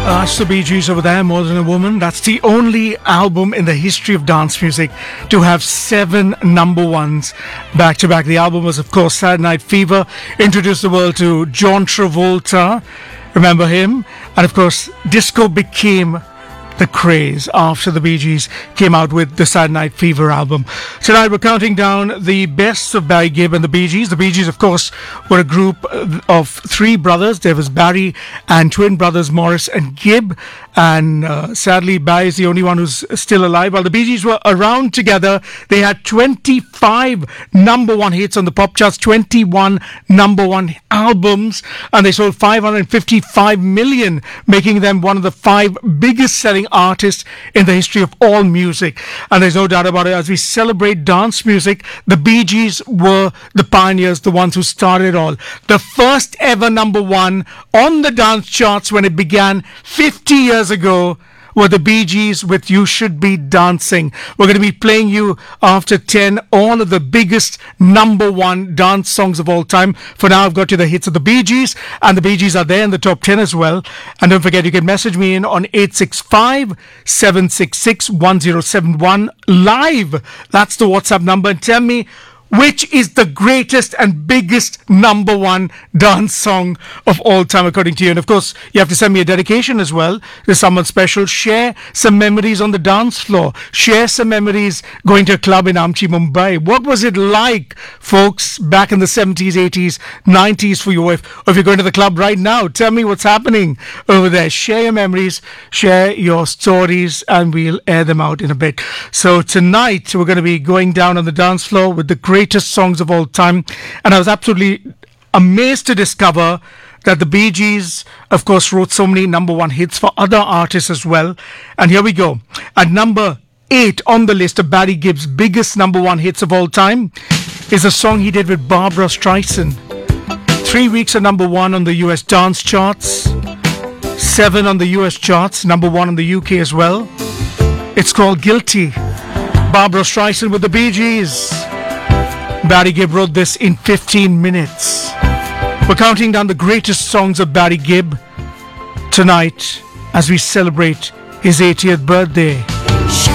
That's the Bee Gees over there, More Than a Woman. That's the only album in the history of dance music to have 7 number ones back to back. The album was, of course, Saturday Night Fever, introduced the world to John Travolta. Remember him? And of course, disco became the craze after the Bee Gees came out with the Saturday Night Fever album. Tonight we're counting down the best of Barry Gibb and the Bee Gees. The Bee Gees, of course, were a group of 3 brothers. There was Barry and twin brothers Morris and Gibb. And sadly, Barry is the only one who's still alive. While the Bee Gees were around together, they had 25 number one hits on the pop charts, 21 number one albums, and they sold 555 million, making them one of the 5 biggest selling artists in the history of all music. And there's no doubt about it, as we celebrate dance music, the Bee Gees were the pioneers, the ones who started it all. The first ever number one on the dance charts when it began 50 years ago were the Bee Gees with You Should Be Dancing. We're going to be playing you after 10 all of the biggest number one dance songs of all time. For now, I've got you the hits of the Bee Gees, and the Bee Gees are there in the top 10 as well. And don't forget, you can message me in on 865-766-1071 live. That's the WhatsApp number, and tell me which is the greatest and biggest number one dance song of all time according to you. And of course, you have to send me a dedication as well to someone special. Share some memories on the dance floor. Share some memories going to a club in Amchi, Mumbai. What was it like, folks, back in the 70s, 80s, 90s for you? Or if you're going to the club right now, tell me what's happening over there. Share your memories, share your stories, and we'll air them out in a bit. So tonight, we're going to be going down on the dance floor with the greatest songs of all time, and I was absolutely amazed to discover that the Bee Gees, of course, wrote so many number one hits for other artists as well. And here we go. At number 8 on the list of Barry Gibb's biggest number one hits of all time is a song he did with Barbra Streisand. 3 weeks at number 1 on the US dance charts, 7 on the US charts, number 1 on the UK as well. It's called Guilty. Barbra Streisand with the Bee Gees. Barry Gibb wrote this in 15 minutes. We're counting down the greatest songs of Barry Gibb tonight as we celebrate his 80th birthday.